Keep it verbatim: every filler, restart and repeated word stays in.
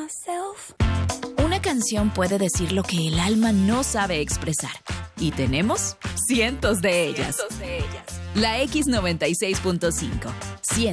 myself. Una canción puede decir lo que el alma no sabe expresar. Y tenemos cientos de ellas. Cientos de ellas. La X noventa y seis punto cinco.